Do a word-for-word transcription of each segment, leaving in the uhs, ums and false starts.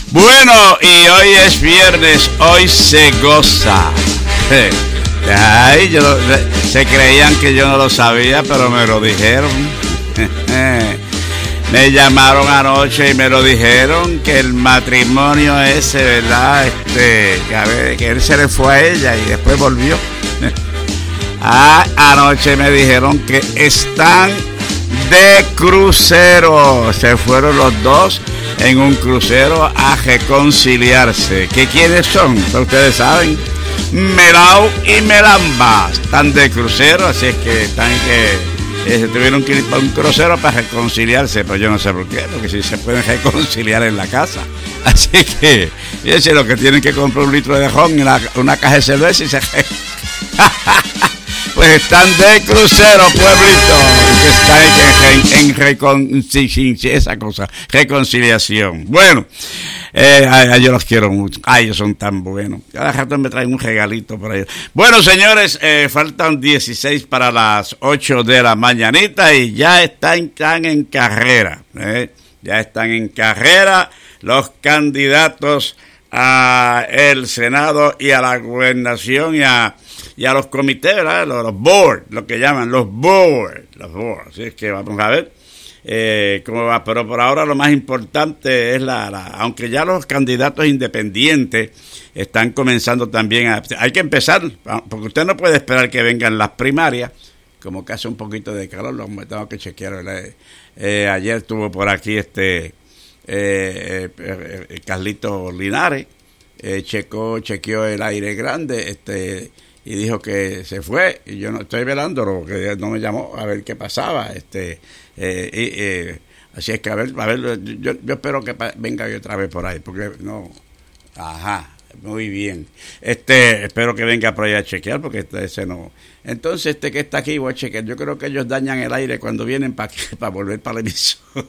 Bueno, y hoy es viernes, hoy se goza. Ay, yo, se creían que yo no lo sabía, pero me lo dijeron. Me llamaron anoche y me lo dijeron, que el matrimonio ese, ¿verdad? Este, que, a ver, que él se le fue a ella y después volvió. Ah, anoche me dijeron que están de crucero. Se fueron los dos en un crucero a reconciliarse. ¿Qué quiénes son? Ustedes saben. Melao y Melamba están de crucero, así es que están que eh, se tuvieron que ir para un crucero para reconciliarse, pero yo no sé por qué, porque si se pueden reconciliar en la casa. Así que ese es lo que tienen que comprar un litro de ron y una, una caja de cerveza y se pues están de crucero, pueblito, que están en, en, en reconciliación, esa cosa, reconciliación. Bueno, eh, ay, yo los quiero mucho, ay, ellos son tan buenos. Cada rato me traen un regalito por ahí. Bueno, señores, eh, faltan dieciséis para las ocho de la mañanita y ya están, están en carrera, eh, ya están en carrera los candidatos a el Senado y a la gobernación y a y a los comités, ¿verdad? Los, los boards, lo que llaman los boards, los boards. Así es que vamos a ver eh, cómo va. Pero por ahora lo más importante es la, la, aunque ya los candidatos independientes están comenzando también a, hay que empezar, porque usted no puede esperar que vengan las primarias, como que hace un poquito de calor, lo tengo que chequear, ¿verdad? Eh, ayer estuvo por aquí este eh, eh, eh, Carlito Linares, eh, checó, chequeó el aire grande, este y dijo que se fue, y yo no estoy velándolo, que no me llamó a ver qué pasaba, este eh, y, eh, así es que a ver, a ver yo, yo espero que pa- venga yo otra vez por ahí, porque no, ajá, muy bien, este espero que venga por ahí a chequear, porque este, ese no, entonces este que está aquí voy a chequear, yo creo que ellos dañan el aire cuando vienen para para volver para la emisora.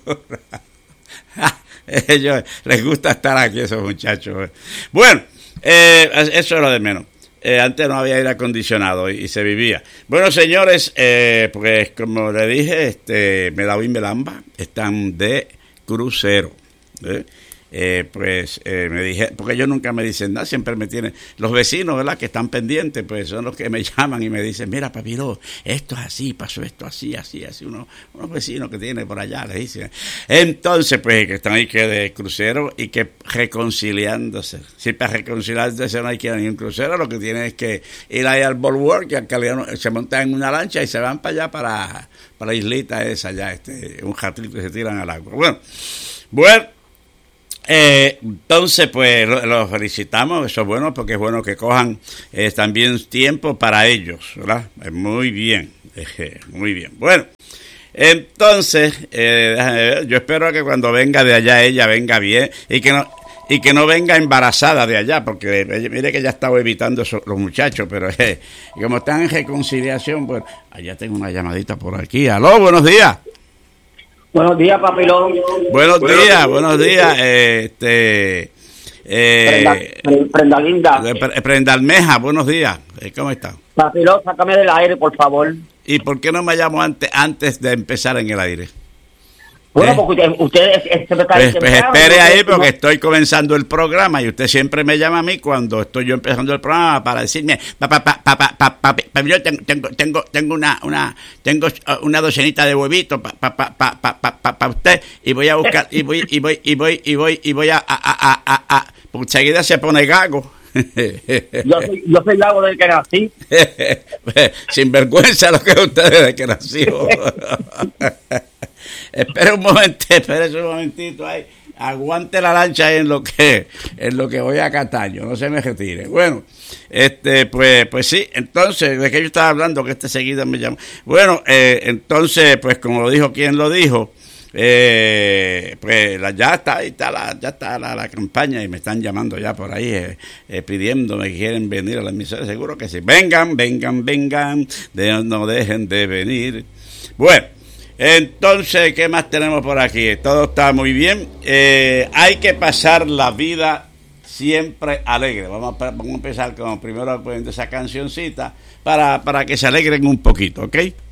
Ellos les gusta estar aquí, esos muchachos. Bueno, eh, eso es lo de menos. Eh, antes no había aire acondicionado y, y se vivía. Bueno, señores, eh, pues como le dije, este Melao y Melamba están de crucero. ¿eh? Eh, pues eh, me dije, porque ellos nunca me dicen nada, siempre me tienen, los vecinos, ¿verdad?, que están pendientes, pues son los que me llaman y me dicen, mira, papiro, esto es así, pasó esto así, así, así, unos, unos vecinos que tiene por allá, le dicen. Entonces, pues, que están ahí que de crucero y que reconciliándose. Si para reconciliarse no hay que ir a ningún crucero, lo que tienen es que ir ahí al boardwalk, que al Caliano, se montan en una lancha y se van para allá, para, para la islita esa allá, este, un ratito que se tiran al agua. Bueno, bueno. Eh, entonces pues los lo felicitamos, eso es bueno, porque es bueno que cojan eh, también tiempo para ellos, ¿verdad? Muy bien, eh, muy bien. Bueno, entonces eh, déjame ver, yo espero que cuando venga de allá ella venga bien y que no y que no venga embarazada de allá, porque eh, mire que ya estaba evitando eso, los muchachos, pero eh, como están en reconciliación, pues allá tengo una llamadita por aquí. Aló, buenos días. Buenos días, papilón. Buenos días, buenos días. Eh, este, eh, Prenda, Prenda Linda. Pre- Prenda Almeja, buenos días. Eh, ¿Cómo está? Papilón, sácame del aire, por favor. ¿Y por qué no me llamo antes antes de empezar en el aire? Bueno, ¿Eh? porque usted, usted se me está Pues, pues espere no, ahí no, porque estoy comenzando el programa y usted siempre me llama a mí cuando estoy yo empezando el programa para decirme, papá, papá, papá, papá, papá, yo tengo, tengo, tengo, tengo una, una, tengo una docenita de huevitos para pa, pa, pa, pa, pa, pa, pa usted y voy a buscar y voy y voy y voy y voy y voy a, a, a, a, a porque enseguida se pone gago. Yo soy, yo soy gago desde que nací. Sin vergüenza lo que usted desde que nació. Espera un momento, espera un momentito ahí. Aguante la lancha ahí en lo que en lo que voy a Cataño, no se me retire. Bueno, este pues pues sí, entonces, ¿de qué yo estaba hablando? Que este seguida me llamó. Bueno, eh, entonces, pues como lo dijo quien lo dijo, eh, pues la, ya está, ahí está la, ya está la, la campaña y me están llamando ya por ahí eh, eh, pidiéndome que quieren venir a la emisora. Seguro que sí. Vengan, vengan, vengan, de, no dejen de venir. Bueno. Entonces, ¿qué más tenemos por aquí? Todo está muy bien. Eh, hay que pasar la vida siempre alegre. Vamos a, vamos a empezar con primero poniendo esa cancioncita para, para que se alegren un poquito, ¿ok?